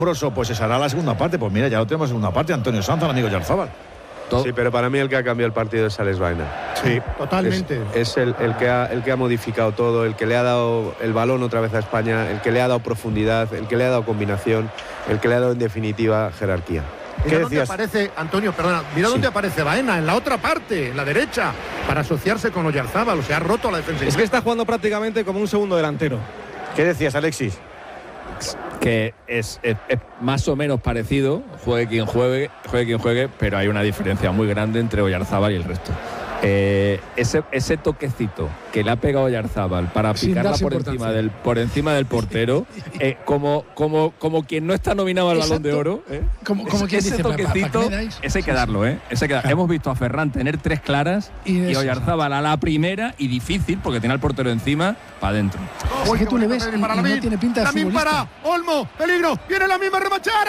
pues se hará la segunda parte. Pues mira, ya lo tenemos en segunda parte, Antonio Sanz, el amigo Oyarzábal. Sí, pero para mí el que ha cambiado el partido es Alex Baena. Sí, totalmente. Es el que ha modificado todo, el que le ha dado el balón otra vez a España, el que le ha dado profundidad, el que le ha dado combinación, el que le ha dado en definitiva jerarquía. Mira dónde aparece, Antonio, perdona, mira dónde aparece Baena, en la otra parte, en la derecha, para asociarse con Oyarzábal, o sea, ha roto la defensa. Es que está jugando prácticamente como un segundo delantero. ¿Qué decías, Alexis? Que es más o menos parecido, juegue quien juegue, pero hay una diferencia muy grande entre Oyarzábal y el resto. Ese toquecito que le ha pegado Oyarzábal para picarla por encima del portero, como quien no está nominado al Balón de Oro, como quien ese dice, toquecito, ese hay que darlo, Hemos visto a Ferran tener 3 claras y Oyarzábal a la primera, y difícil porque tiene al portero encima, para adentro. Es que tú le ves y no tiene pinta de Lamin futbolista. para Olmo, peligro, viene la misma remachar,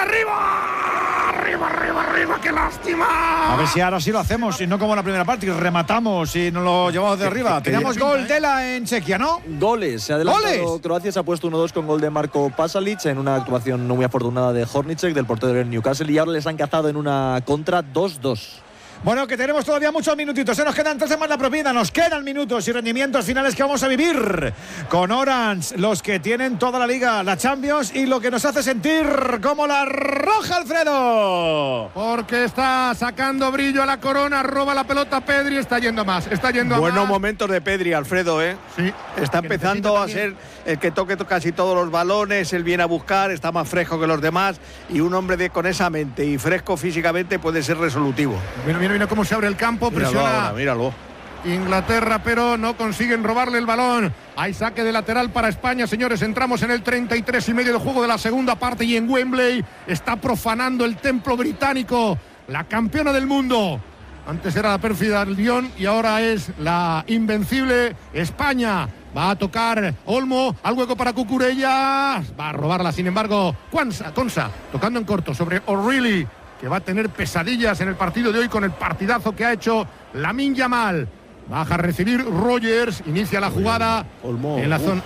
arriba, qué lástima. A ver si ahora sí lo hacemos, y no como en la primera parte, y rematamos y nos lo llevamos de arriba. Teníamos gol Tela en Chequia, ¿no? Goles, se ha adelantado Croacia, se ha puesto 1-2 con gol de Marko Pasalic en una actuación no muy afortunada de Hornicek, del portero del Newcastle, y ahora les han cazado en una contra 2-2. Bueno, que tenemos todavía muchos minutitos. Se nos quedan 3 más la propiedad. Nos quedan minutos y rendimientos finales que vamos a vivir con Orange, los que tienen toda la Liga, la Champions, y lo que nos hace sentir como la roja, Alfredo. Porque está sacando brillo a la corona, roba la pelota Pedri, está yendo a más. Buenos momentos de Pedri, Alfredo, Sí. Está empezando a ser el que toque casi todos los balones, él viene a buscar, está más fresco que los demás, y un hombre con esa mente y fresco físicamente puede ser resolutivo. Mira cómo se abre el campo, presiona. Míralo. Inglaterra, pero no consiguen robarle el balón. Hay saque de lateral para España, señores. Entramos en el 33 y medio del juego de la segunda parte, y en Wembley está profanando el templo británico la campeona del mundo. Antes era la pérfida Lyon y ahora es la invencible España. Va a tocar Olmo, al hueco para Cucurella. Va a robarla, sin embargo, Konsa, tocando en corto sobre O'Reilly, que va a tener pesadillas en el partido de hoy con el partidazo que ha hecho Lamine Yamal. Baja a recibir Rogers, inicia la jugada Olmo, en la zona.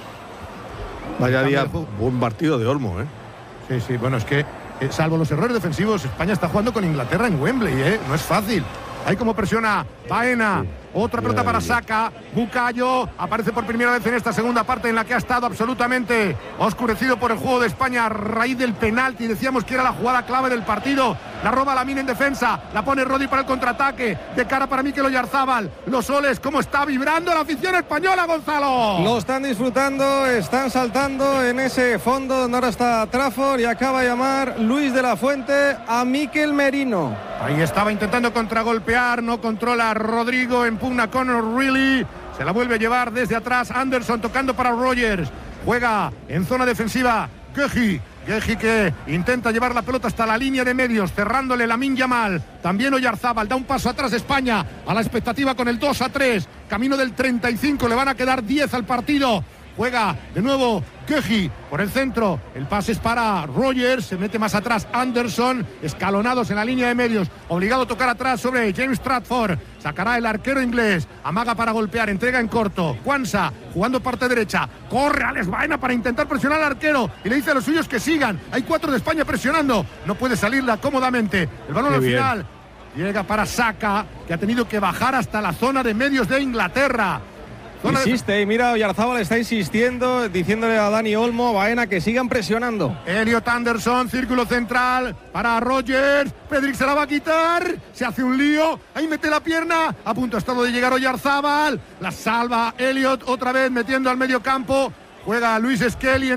Vaya día, buen partido de Olmo, Sí, bueno, es que salvo los errores defensivos, España está jugando con Inglaterra en Wembley, no es fácil. Ahí como presiona Baena. Otra pelota para Saka. Bukayo aparece por primera vez en esta segunda parte, en la que ha estado absolutamente oscurecido por el juego de España a raíz del penalti. Decíamos que era la jugada clave del partido. La roba Lamine en defensa. La pone Rodri para el contraataque. De cara para Mikel Oyarzábal. Los soles, cómo está vibrando la afición española, Gonzalo. Lo están disfrutando, están saltando en ese fondo donde ahora está Trafford, y acaba de llamar Luis de la Fuente a Mikel Merino. Ahí estaba intentando contragolpear, no controla Rodrigo, impugna con O'Reilly, se la vuelve a llevar desde atrás Anderson, tocando para Rogers, juega en zona defensiva Geji que intenta llevar la pelota hasta la línea de medios, cerrándole Lamine Yamal, también Oyarzábal, da un paso atrás España, a la expectativa con el 2-3, camino del 35, le van a quedar 10 al partido. Juega de nuevo Geji por el centro. El pase es para Rogers. Se mete más atrás Anderson. Escalonados en la línea de medios. Obligado a tocar atrás sobre James Trafford. Sacará el arquero inglés. Amaga para golpear. Entrega en corto. Quansah jugando parte derecha. Corre Alex Baena para intentar presionar al arquero. Y le dice a los suyos que sigan. Hay 4 de España presionando. No puede salirla cómodamente. El balón al final llega para Saka, que ha tenido que bajar hasta la zona de medios de Inglaterra. Insiste, y mira, Oyarzábal está insistiendo, diciéndole a Dani Olmo, Baena, que sigan presionando. Elliot Anderson, círculo central para Rogers. Pedri se la va a quitar, se hace un lío, ahí mete la pierna, a punto ha estado de llegar Oyarzábal, la salva Elliot otra vez metiendo al medio campo. Juega Luis Skelly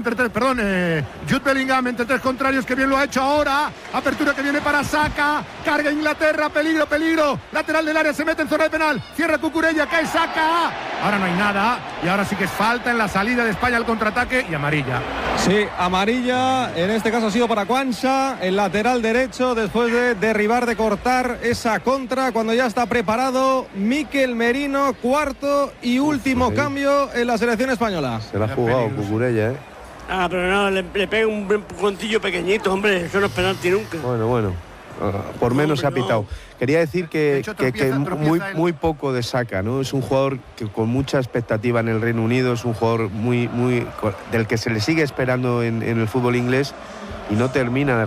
Jude Bellingham entre 3 contrarios, que bien lo ha hecho ahora. Apertura que viene para Saka. Carga Inglaterra, peligro. Lateral del área, se mete en zona de penal. Cierra Cucurella, cae Saka. Ahora no hay nada. Y ahora sí que es falta en la salida de España al contraataque y amarilla. Sí, amarilla. En este caso ha sido para Quansah, el lateral derecho, después de derribar, de cortar esa contra, cuando ya está preparado Mikel Merino, cuarto y último cambio en la selección española. Se la ha jugado Cucurella, pero no, le pega un empujoncillo pequeñito, hombre, eso no es penalti nunca. Bueno, por menos se ha pitado. Quería decir que muy poco de Saka, ¿no? Es un jugador que con mucha expectativa en el Reino Unido, es un jugador muy del que se le sigue esperando en el fútbol inglés, y no termina de